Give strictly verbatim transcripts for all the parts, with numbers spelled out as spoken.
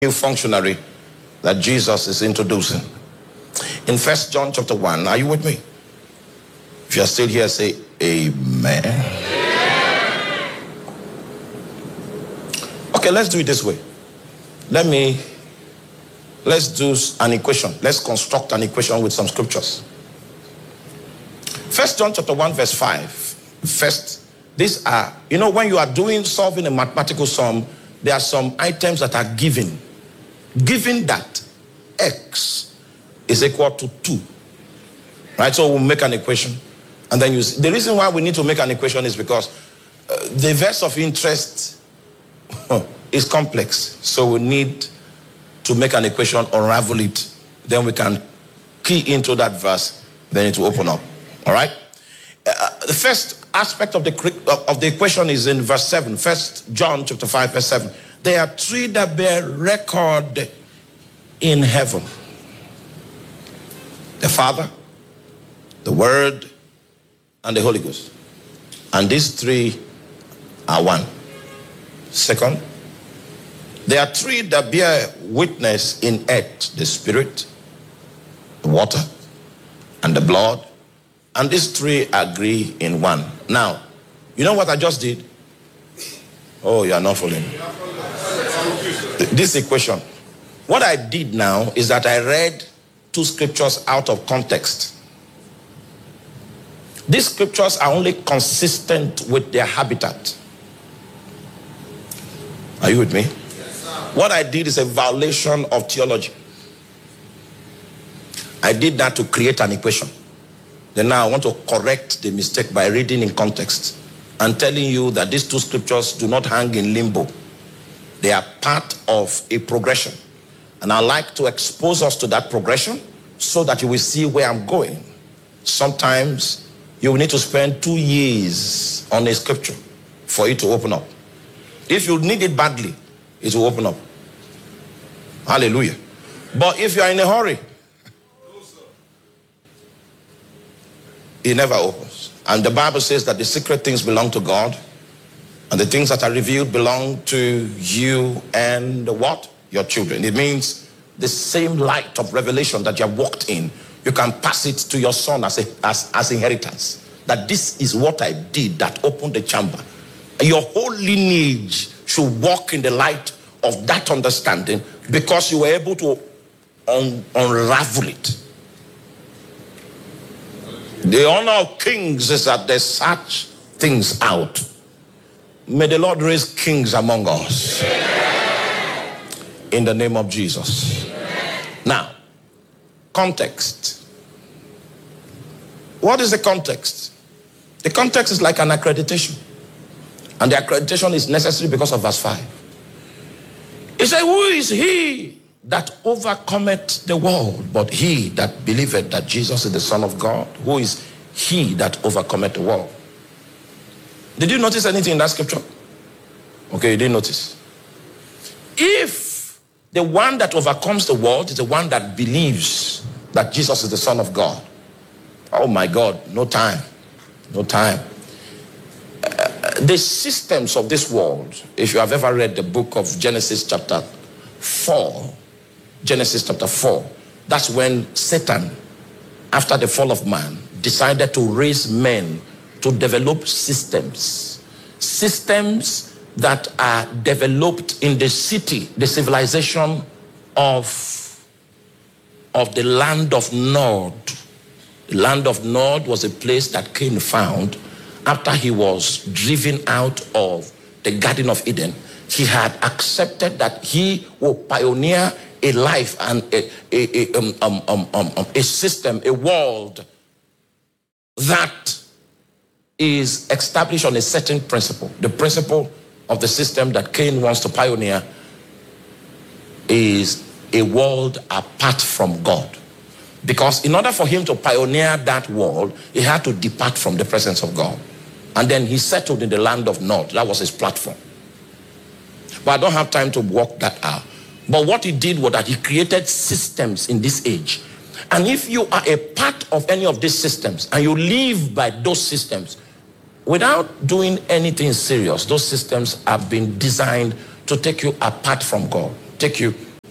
new functionary that Jesus is introducing. In First John chapter one, are you with me? If you are still here, say amen. Okay, let's do it this way. Let me, let's do an equation. Let's construct an equation with some scriptures. First John chapter one verse five. First, these are, you know, when you are doing, solving a mathematical sum, there are some items that are given. Given that x is equal to two. Right, so we'll make an equation. And then you see, the reason why we need to make an equation is because uh, the verse of interest is complex. So we need to make an equation, unravel it. Then we can key into that verse, then it will open up. All right? Uh, the first aspect of the, of the equation is in verse seven. First John chapter five, verse seven. There are three that bear record in heaven: the Father, the Word, and the Holy Ghost. And these three are one. Second, there are three that bear witness in earth: the Spirit, the water, and the blood. And these three agree in one. Now, you know what I just did? Oh, you are not following. This equation. What I did now is that I read two scriptures out of context. These scriptures are only consistent with their habitat. Are you with me? Yes, sir. What I did is a violation of theology. I did that to create an equation. Then now I want to correct the mistake by reading in context and telling you that these two scriptures do not hang in limbo. They are part of a progression. And I like to expose us to that progression so that you will see where I'm going. Sometimes you will need to spend two years on a scripture for it to open up. If you need it badly, it will open up. Hallelujah. But if you are in a hurry, it never opens. And the Bible says that the secret things belong to God, and the things that are revealed belong to you and what? Your children. It means the same light of revelation that you have walked in, you can pass it to your son as, a, as, as inheritance. That this is what I did that opened the chamber. Your whole lineage should walk in the light of that understanding because you were able to un- unravel it. The honor of kings is that they search things out. May the Lord raise kings among us. In the name of Jesus. Now, context. What is the context? The context is like an accreditation. And the accreditation is necessary because of verse five. It says, who is he that overcometh the world, but he that believeth that Jesus is the Son of God? Who is he that overcometh the world? Did you notice anything in that scripture? Okay, you didn't notice. If the one that overcomes the world is the one that believes that Jesus is the Son of God, oh my God, no time, no time. Uh, the systems of this world, if you have ever read the book of Genesis chapter four, Genesis chapter four, that's when Satan, after the fall of man, decided to raise men to develop systems. Systems that are developed in the city, the civilization of, of the land of Nod. The land of Nod was a place that Cain found after he was driven out of the Garden of Eden. He had accepted that he will pioneer a life and a, a, a, um, um, um, um, a system, a world that is established on a certain principle. The principle of the system that Cain wants to pioneer is a world apart from God. Because in order for him to pioneer that world, he had to depart from the presence of God. And then he settled in the land of Nod. That was his platform. But I don't have time to walk that out. But what he did was that he created systems in this age. And if you are a part of any of these systems and you live by those systems, without doing anything serious, those systems have been designed to take you apart from God, take you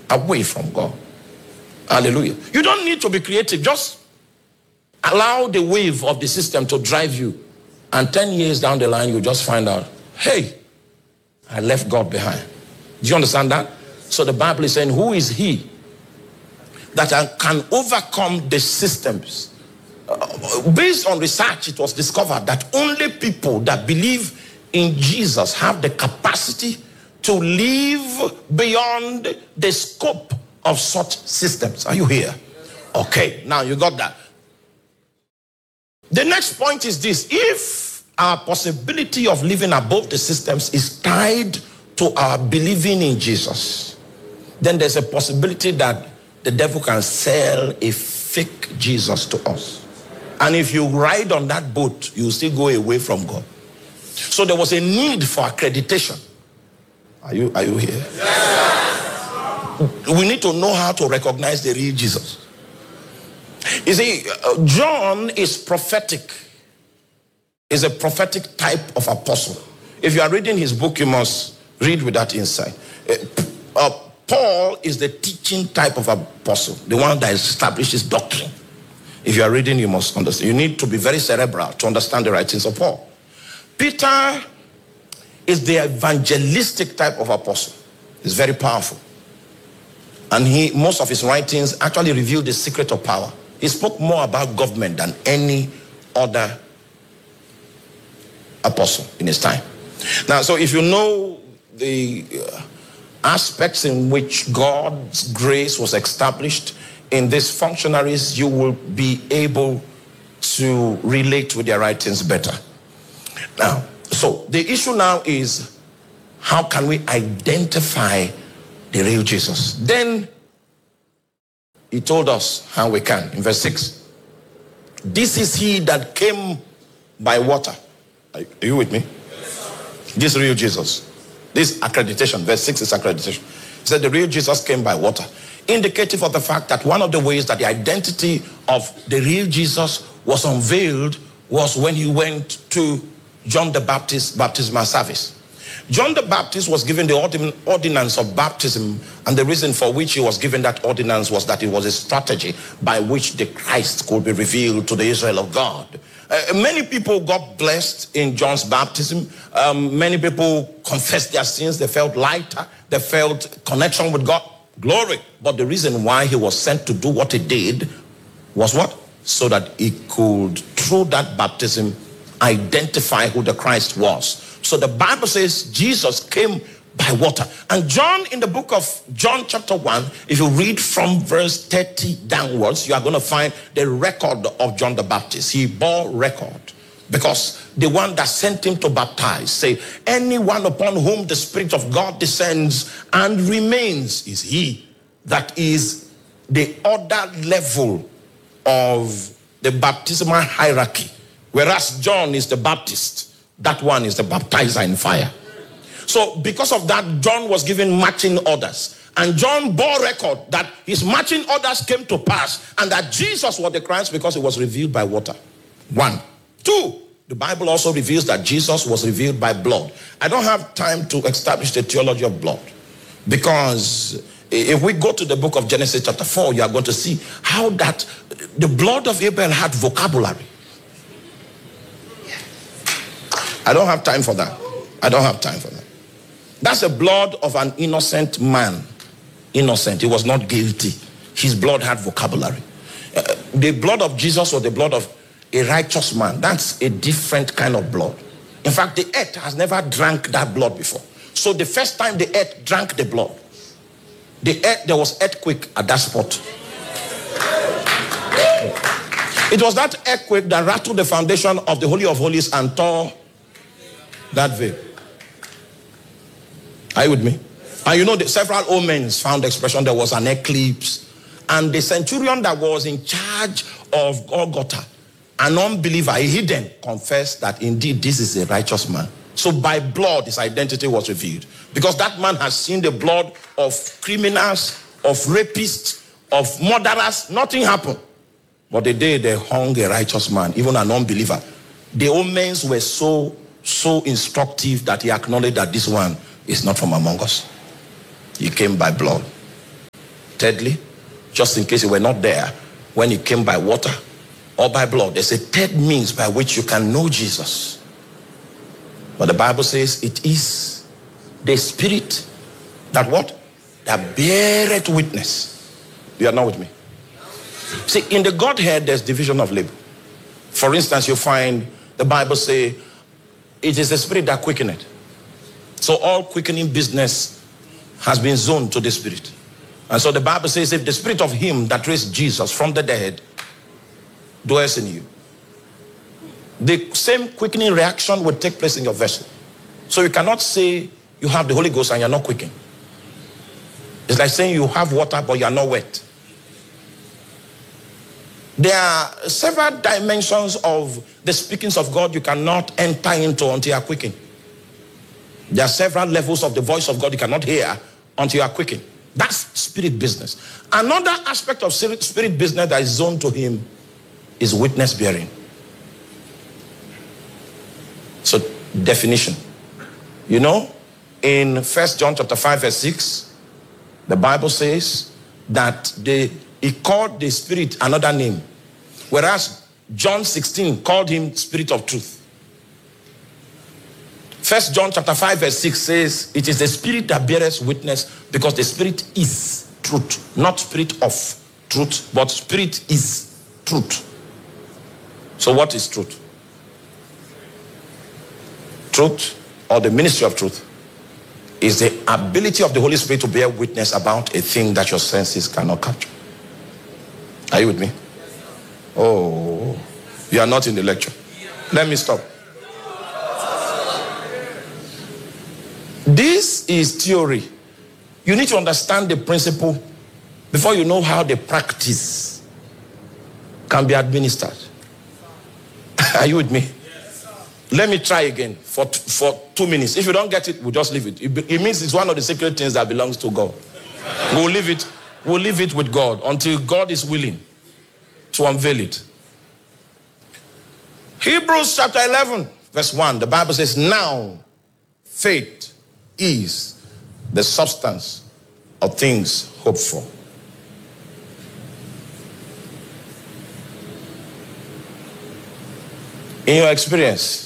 away from God. Hallelujah. You don't need to be creative. Just allow the wave of the system to drive you. And ten years down the line, you just find out, hey, I left God behind. Do you understand that? So the Bible is saying, who is he that can overcome the systems? Uh, based on research, it was discovered that only people that believe in Jesus have the capacity to live beyond the scope of such systems. Are you here? Okay, now you got that. The next point is this: if our possibility of living above the systems is tied to our believing in Jesus, then there's a possibility that the devil can sell a fake Jesus to us. And if you ride on that boat, you still go away from God. So there was a need for accreditation. Are you, are you here? Yes. We need to know how to recognize the real Jesus. You see, uh, John is prophetic. Is a prophetic type of apostle. If you are reading his book, you must read with that insight. Uh, uh, Paul is the teaching type of apostle, the one that establishes doctrine. If you are reading, you must understand. You need to be very cerebral to understand the writings of Paul. Peter is the evangelistic type of apostle. He's very powerful. And he, most of his writings actually reveal the secret of power. He spoke more about government than any other apostle in his time. Now, so if you know the uh, aspects in which God's grace was established in these functionaries, you will be able to relate with their writings better. Now, so the issue now is, how can we identify the real Jesus? Then he told us how we can. In verse six, this is he that came by water. Are you with me? Yes, this real Jesus. This accreditation, verse six is accreditation. He said the real Jesus came by water, indicative of the fact that one of the ways that the identity of the real Jesus was unveiled was when he went to John the Baptist's baptismal service. John the Baptist was given the ordin- ordinance of baptism, and the reason for which he was given that ordinance was that it was a strategy by which the Christ could be revealed to the Israel of God. Uh, many people got blessed in John's baptism. Um, many people confessed their sins. They felt lighter. They felt connection with God. Glory. But the reason why he was sent to do what he did was what? So that he could, through that baptism, identify who the Christ was. So the Bible says Jesus came by water. And John, in the book of John chapter one, if you read from verse thirty downwards, you are going to find the record of John the Baptist. He bore record because the one that sent him to baptize say, anyone upon whom the Spirit of God descends and remains is he. That is the other level of the baptismal hierarchy. Whereas John is the Baptist, that one is the baptizer in fire. So because of that, John was given marching orders. And John bore record that his marching orders came to pass and that Jesus was the Christ because it was revealed by water. One. Two, the Bible also reveals that Jesus was revealed by blood. I don't have time to establish the theology of blood, because if we go to the book of Genesis chapter four, you are going to see how that the blood of Abel had vocabulary. I don't have time for that. I don't have time for that. That's the blood of an innocent man. Innocent. He was not guilty. His blood had vocabulary. Uh, the blood of Jesus was the blood of a righteous man. That's a different kind of blood. In fact, the earth has never drank that blood before. So the first time the earth drank the blood, the earth, there was earthquake at that spot. It was that earthquake that rattled the foundation of the Holy of Holies and tore that veil. Are you with me? And you know, the several omens found expression. There was an eclipse, and the centurion that was in charge of Golgotha, an unbeliever, a heathen, confessed that indeed this is a righteous man. So by blood his identity was revealed, because that man has seen the blood of criminals, of rapists, of murderers. Nothing happened. But the day they hung a righteous man, even an unbeliever, the omens were so so instructive that he acknowledged that this one is not from among us. He came by blood. Thirdly, just in case you were not there, when you came by water or by blood, there's a third means by which you can know Jesus. But the Bible says it is the Spirit that what? That beareth witness. You are not with me? See, in the Godhead, there's division of labor. For instance, you find the Bible say, it is the Spirit that quickeneth. So all quickening business has been zoned to the Spirit. And so the Bible says, if the Spirit of him that raised Jesus from the dead dwells in you, the same quickening reaction will take place in your vessel. So you cannot say you have the Holy Ghost and you're not quickened. It's like saying you have water but you're not wet. There are several dimensions of the speakings of God you cannot enter into until you are quickened. There are several levels of the voice of God you cannot hear until you are quickened. That's spirit business. Another aspect of spirit business that is zoned to him is witness bearing. So, definition. You know, in First John chapter five verse six, the Bible says that they, he called the Spirit another name, whereas John sixteen called him Spirit of Truth. First John chapter five verse six says, it is the Spirit that beareth witness, because the Spirit is truth. Not spirit of truth, but Spirit is truth. So what is truth? Truth, or the ministry of truth, is the ability of the Holy Spirit to bear witness about a thing that your senses cannot capture. Are you with me? Oh, you are not in the lecture. Let me stop. This is theory. You need to understand the principle before you know how the practice can be administered. Are you with me? Let me try again for, for two minutes. If you don't get it, we'll just leave it. it. It means it's one of the sacred things that belongs to God. We'll leave it, we'll leave it with God until God is willing to unveil it. Hebrews chapter eleven, verse one, the Bible says, now faith is the substance of things hoped for. In your experience,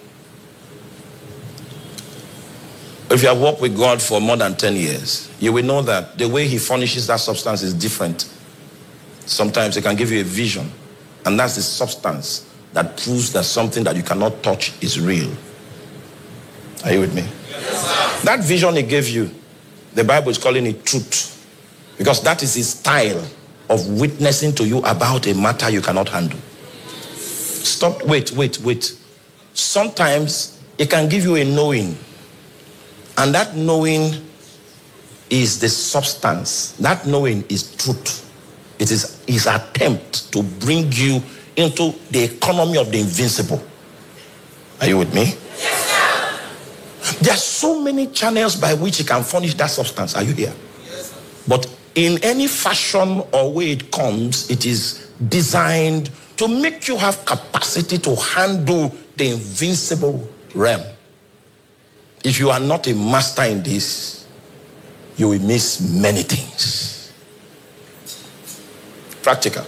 if you have worked with God for more than ten years, you will know that the way he furnishes that substance is different. Sometimes he can give you a vision, and that's the substance that proves that something that you cannot touch is real. Are you with me? Yes, sir. That vision he gave you, the Bible is calling it truth, because that is his style of witnessing to you about a matter you cannot handle. Stop, wait, wait, wait. Sometimes it can give you a knowing, and that knowing is the substance. That knowing is truth. It is his attempt to bring you into the economy of the invincible. Are you with me? Yes, sir. There are so many channels by which he can furnish that substance. Are you here? Yes, sir. But in any fashion or way it comes, it is designed to make you have capacity to handle the invincible realm. If you are not a master in this, you will miss many things. Practical.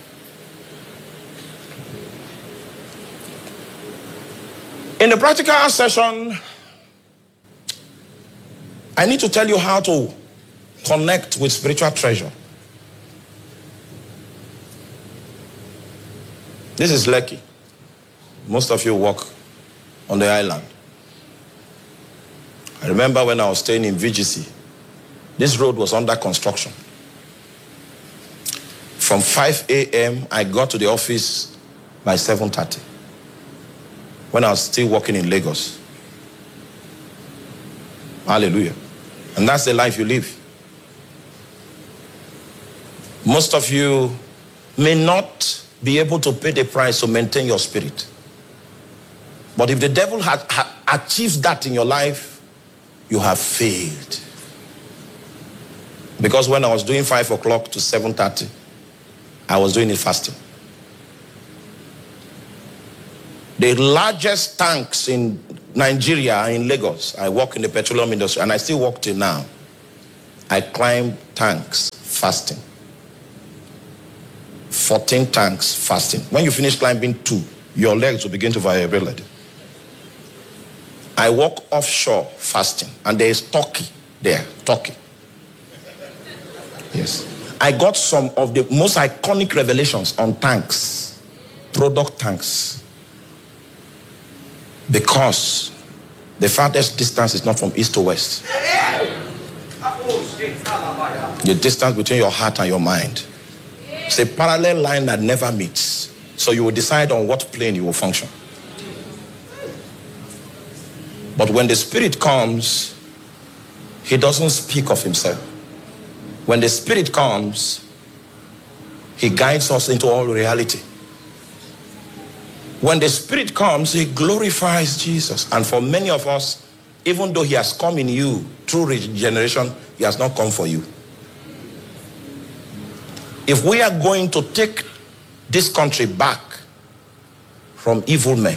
In the practical session, I need to tell you how to connect with spiritual treasure. This is Lekki. Most of you walk on the island. I remember when I was staying in V G C, this road was under construction. From five a m, I got to the office by seven thirty, when I was still working in Lagos. Hallelujah. And that's the life you live. Most of you may not be able to pay the price to maintain your spirit. But if the devil had, had achieved that in your life, you have failed. Because when I was doing five o'clock to seven thirty, I was doing it fasting. The largest tanks in Nigeria are in Lagos. I work in the petroleum industry, and I still work till now. I climb tanks fasting. fourteen tanks fasting. When you finish climbing two, your legs will begin to vibrate. I walk offshore fasting, and there is Turkey there. Turkey. Yes. I got some of the most iconic revelations on tanks, product tanks, because the farthest distance is not from east to west. The distance between your heart and your mind. It's a parallel line that never meets. So you will decide on what plane you will function. But when the Spirit comes, he doesn't speak of himself. When the Spirit comes, he guides us into all reality. When the Spirit comes, he glorifies Jesus. And for many of us, even though he has come in you through regeneration, he has not come for you. If we are going to take this country back from evil men,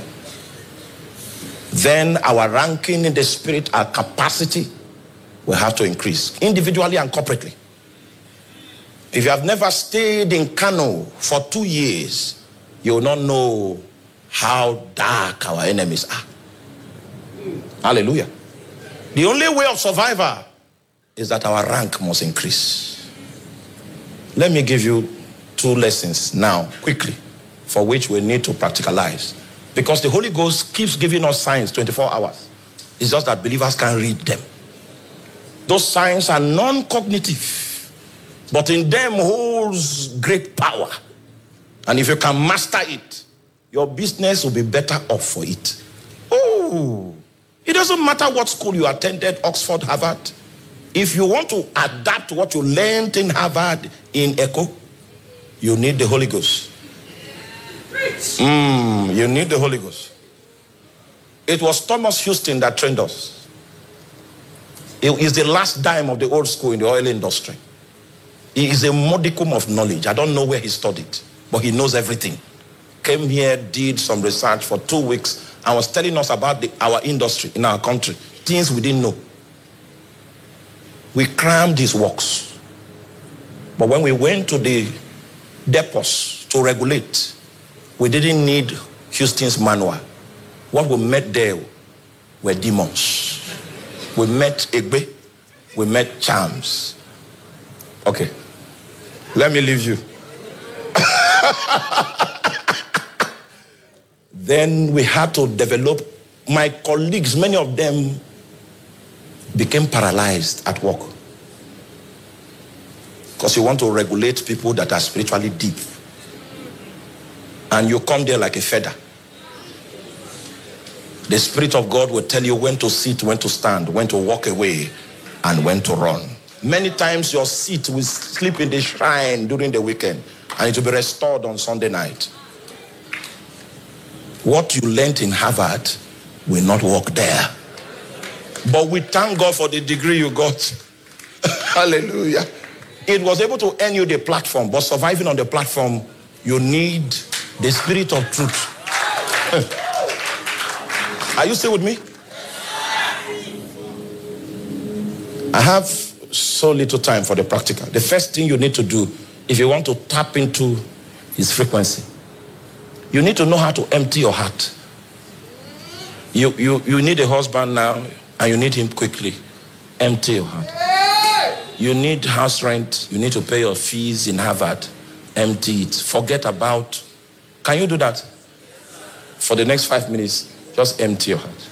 then our ranking in the Spirit, our capacity will have to increase, individually and corporately. If you have never stayed in Kano for two years, you will not know how dark our enemies are. Hallelujah. The only way of survival is that our rank must increase. Let me give you two lessons now, quickly, for which we need to practicalize. Because the Holy Ghost keeps giving us signs twenty-four hours. It's just that believers can't read them. Those signs are non-cognitive, but in them holds great power. And if you can master it, your business will be better off for it. Oh, it doesn't matter what school you attended, Oxford, Harvard. If you want to adapt what you learned in Harvard, in Echo, you need the Holy Ghost. Mm, you need the Holy Ghost. It was Thomas Houston that trained us. He is the last dime of the old school in the oil industry. He is a modicum of knowledge. I don't know where he studied, but he knows everything. Came here, did some research for two weeks, and was telling us about the, our industry in our country, things we didn't know. We crammed his works. But when we went to the depots to regulate, we didn't need Houston's manual. What we met there were demons. We met Egbe. We met charms. Okay. Let me leave you. Then we had to develop. My colleagues, many of them became paralyzed at work. Because you want to regulate people that are spiritually deep. And you come there like a feather. The Spirit of God will tell you when to sit, when to stand, when to walk away, and when to run. Many times your seat will sleep in the shrine during the weekend, and it will be restored on Sunday night. What you learned in Harvard will not work there. But we thank God for the degree you got. Hallelujah. It was able to earn you the platform, but surviving on the platform, you need the Spirit of truth. Are you still with me? I have so little time for the practical. The first thing you need to do, if you want to tap into his frequency, you need to know how to empty your heart. You, you, you need a husband now, and you need him quickly. Empty your heart. You need house rent. You need to pay your fees in Harvard. Empty it. Forget about. Can you do that? For the next five minutes, just empty your heart.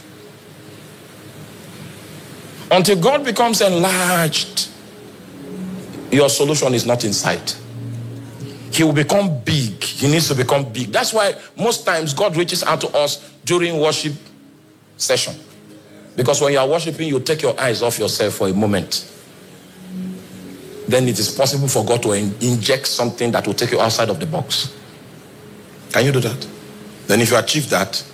Until God becomes enlarged, your solution is not in sight. He will become big. He needs to become big. That's why most times God reaches out to us during worship session. Because when you are worshiping, you take your eyes off yourself for a moment. Then it is possible for God to in- inject something that will take you outside of the box. Can you do that? Then if you achieve that,